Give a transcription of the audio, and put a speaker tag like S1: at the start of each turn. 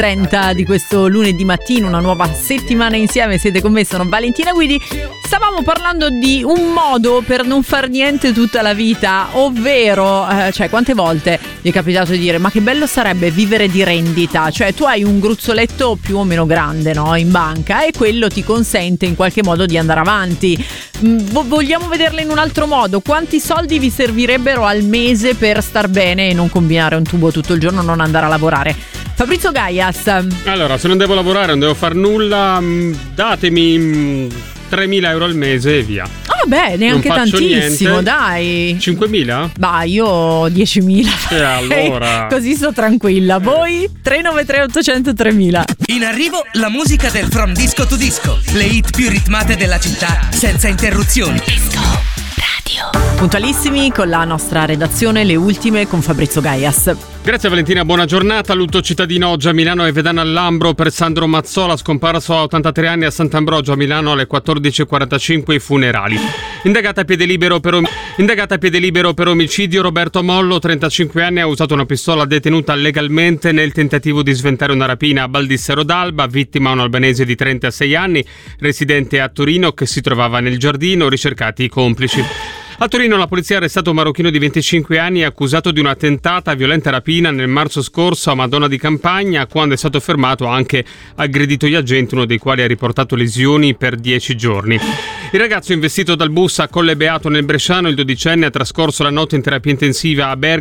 S1: 30 di questo lunedì mattino, una nuova settimana insieme. Siete con me, sono Valentina Guidi. Stavamo parlando di un modo per non far niente tutta la vita, ovvero, cioè quante volte vi è capitato di dire ma che bello sarebbe vivere di rendita, cioè tu hai un gruzzoletto più o meno grande, no, in banca, e quello ti consente in qualche modo di andare avanti. Vogliamo vederla in un altro modo: quanti soldi vi servirebbero al mese per star bene e non combinare un tubo tutto il giorno, non andare a lavorare? Fabrizio Gaias.
S2: Allora, se non devo lavorare, non devo far nulla, datemi 3.000 euro al mese e via.
S1: Ah beh, neanche tantissimo,
S2: niente.
S1: Dai.
S2: 5.000?
S1: Bah, io 10.000.
S2: E allora?
S1: Così sto tranquilla. Voi? 393 800 3000.
S3: In arrivo la musica del From Disco to Disco. Le hit più ritmate della città, senza interruzioni. Disco Radio.
S1: Puntualissimi con la nostra redazione, le ultime con Fabrizio Gaias.
S2: Grazie Valentina, buona giornata. Lutto cittadino oggi a Milano e Vedano al Lambro per Sandro Mazzola, scomparso a 83 anni a Sant'Ambrogio a Milano alle 14.45 i funerali. Indagata a piede libero per omicidio Roberto Mollo, 35 anni, ha usato una pistola detenuta legalmente nel tentativo di sventare una rapina a Baldissero d'Alba, vittima un albanese di 36 anni, residente a Torino, che si trovava nel giardino, ricercati i complici. A Torino la polizia ha arrestato un marocchino di 25 anni accusato di una tentata violenta rapina nel marzo scorso a Madonna di Campagna. Quando è stato fermato ha anche aggredito gli agenti, uno dei quali ha riportato lesioni per 10 giorni. Il ragazzo investito dal bus a Colle Beato nel Bresciano, il 12enne, ha trascorso la notte in terapia intensiva a Bergamo